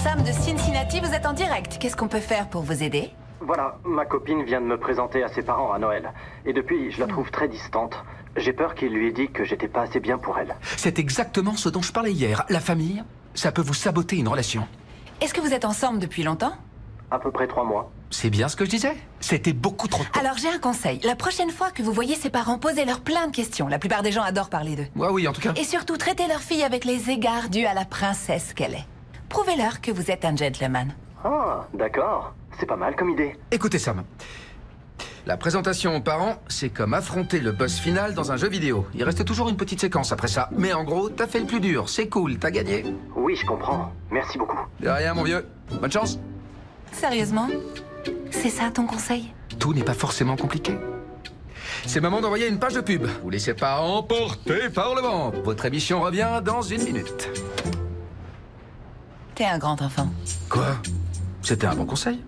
Sam de Cincinnati, vous êtes en direct. Qu'est-ce qu'on peut faire pour vous aider? Voilà, ma copine vient de me présenter à ses parents à Noël. Et depuis, je la trouve très distante. J'ai peur qu'il lui ait dit que j'étais pas assez bien pour elle. C'est exactement ce dont je parlais hier. La famille, ça peut vous saboter une relation. Est-ce que vous êtes ensemble depuis longtemps? À peu près 3 mois. C'est bien ce que je disais. C'était beaucoup trop tôt. Alors j'ai un conseil. La prochaine fois que vous voyez ses parents, posez-leur plein de questions. La plupart des gens adorent parler d'eux. Ouais, oui, en tout cas. Et surtout, traitez leur fille avec les égards dus à la princesse qu'elle est. Prouvez-leur que vous êtes un gentleman. Ah, d'accord. C'est pas mal comme idée. Écoutez, Sam. La présentation aux parents, c'est comme affronter le boss final dans un jeu vidéo. Il reste toujours une petite séquence après ça. Mais en gros, t'as fait le plus dur. C'est cool, t'as gagné. Oui, je comprends. Merci beaucoup. De rien, mon vieux. Bonne chance. Sérieusement? C'est ça ton conseil? Tout n'est pas forcément compliqué. C'est le moment d'envoyer une page de pub. Vous laissez pas emporter par le vent. Votre émission revient dans 1 minute. T'es un grand enfant. Quoi? C'était un bon conseil.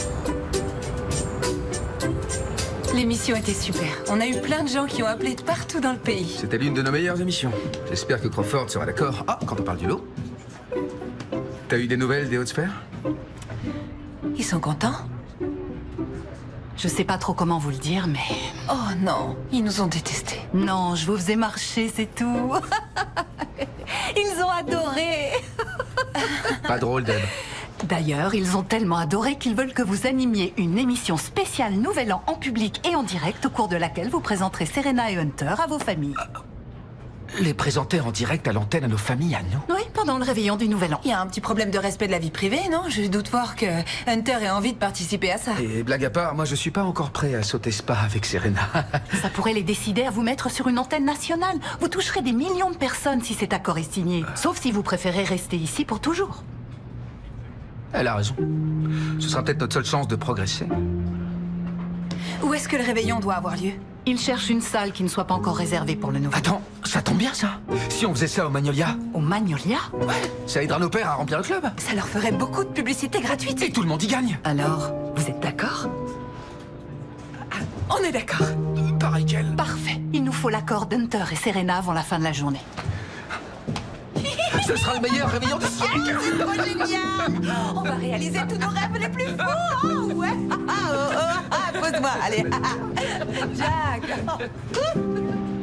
L'émission était super. On a eu plein de gens qui ont appelé de partout dans le pays. C'était l'une de nos meilleures émissions. J'espère que Crawford sera d'accord. Ah, quand on parle du lot. T'as eu des nouvelles des Hautes-Sphères? Ils sont contents? Je sais pas trop comment vous le dire, mais... Oh non, ils nous ont détestés. Non, je vous faisais marcher, c'est tout. Ils ont adoré. Pas drôle, Deb. D'ailleurs, ils ont tellement adoré qu'ils veulent que vous animiez une émission spéciale Nouvel An en public et en direct, au cours de laquelle vous présenterez Serena et Hunter à vos familles. Les présenter en direct à l'antenne à nos familles, à nous? Oui, pendant le réveillon du Nouvel An. Il y a un petit problème de respect de la vie privée, non? Je doute fort que Hunter ait envie de participer à ça. Et blague à part, moi je suis pas encore prêt à sauter ce pas avec Serena. Ça pourrait les décider à vous mettre sur une antenne nationale. Vous toucherez des millions de personnes si cet accord est signé. Sauf si vous préférez rester ici pour toujours. Elle a raison. Ce sera peut-être notre seule chance de progresser. Où est-ce que le réveillon doit avoir lieu? Ils cherchent une salle qui ne soit pas encore réservée pour le Nouvel An. Attends, ça tombe bien ça. Si on faisait ça au Magnolia, Au Magnolia? ouais, ça aidera nos pères à remplir le club. Ça leur ferait beaucoup de publicité gratuite. Et tout le monde y gagne. Alors, vous êtes d'accord? On est d'accord. Pareil qu'elle. Parfait. Il nous faut l'accord d'Hunter et Serena avant la fin de la journée. Ce sera le meilleur réveillon du siècle. C'est trop génial. On va réaliser tous nos rêves les plus fous. Oh, ouais. Pose-moi, allez. Jack.